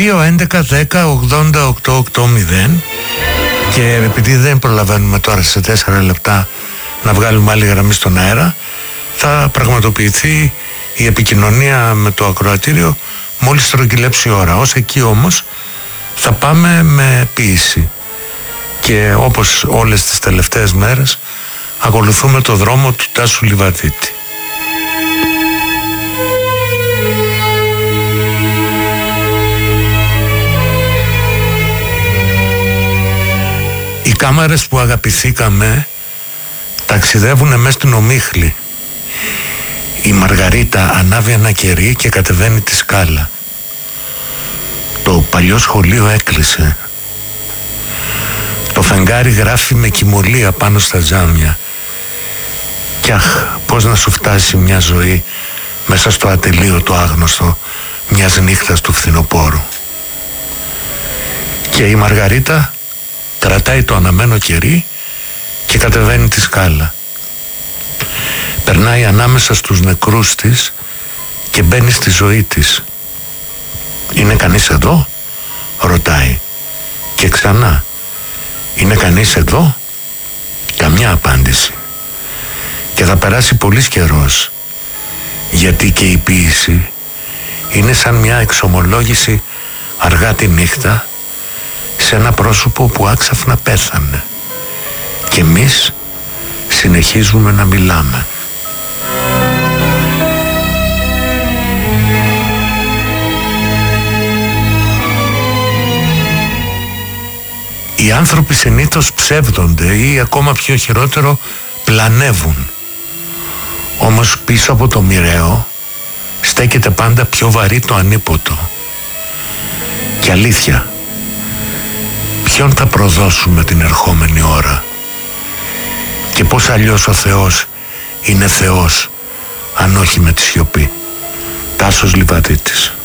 2-11-10-80-880. Και επειδή δεν προλαβαίνουμε τώρα σε 4 λεπτά να βγάλουμε άλλη γραμμή στον αέρα, θα πραγματοποιηθεί η επικοινωνία με το ακροατήριο μόλις στρογγυλέψει η ώρα. Ως εκεί όμως θα πάμε με ποίηση. Και όπως όλες τις τελευταίες μέρες ακολουθούμε το δρόμο του Τάσου Λιβαδίτη. Οι κάμαρες που αγαπηθήκαμε ταξιδεύουνε μέσα στην ομίχλη. Η Μαργαρίτα ανάβει ένα κερί και κατεβαίνει τη σκάλα. Το παλιό σχολείο έκλεισε. Το φεγγάρι γράφει με κυμολία πάνω στα τζάμια. Κι αχ, πώς να σου φτάσει μια ζωή μέσα στο ατελείωτο άγνωστο μιας νύχτας του φθινοπόρου. Και η Μαργαρίτα κρατάει το αναμένο κερί και κατεβαίνει τη σκάλα. Περνάει ανάμεσα στους νεκρούς της και μπαίνει στη ζωή της. «Είναι κανείς εδώ?» ρωτάει. Και ξανά. «Είναι κανείς εδώ?» Καμιά απάντηση. Και θα περάσει πολύς καιρός, γιατί και η ποίηση είναι σαν μια εξομολόγηση αργά τη νύχτα σε ένα πρόσωπο που άξαφνα πέθανε. Και εμείς συνεχίζουμε να μιλάμε. Οι άνθρωποι συνήθως ψεύδονται ή ακόμα πιο χειρότερο πλανεύουν. Όμως πίσω από το μοιραίο στέκεται πάντα πιο βαρύ το ανίποτο. Και αλήθεια, ποιον θα προδώσουμε την ερχόμενη ώρα? Και πώς αλλιώς ο Θεός είναι Θεός αν όχι με τη σιωπή? Τάσος Λιβαδίτης.